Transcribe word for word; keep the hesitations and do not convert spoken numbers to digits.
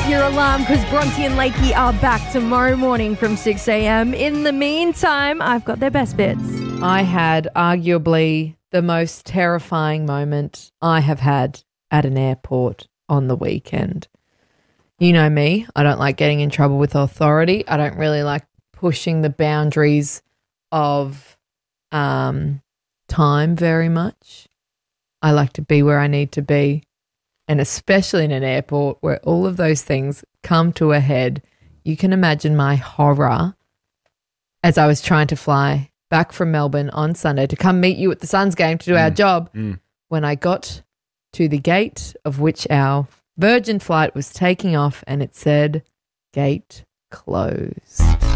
your alarm because Bronte and Lakey are back tomorrow morning from six a.m. In the meantime, I've got their best bits. I had arguably the most terrifying moment I have had at an airport on the weekend. You know me, I don't like getting in trouble with authority. I don't really like pushing the boundaries of um, time very much. I like to be where I need to be, and especially in an airport where all of those things come to a head. You can imagine my horror as I was trying to fly back from Melbourne on Sunday to come meet you at the Suns game to do mm. our job mm. when I got to the gate of which our Virgin flight was taking off and it said, gate closed.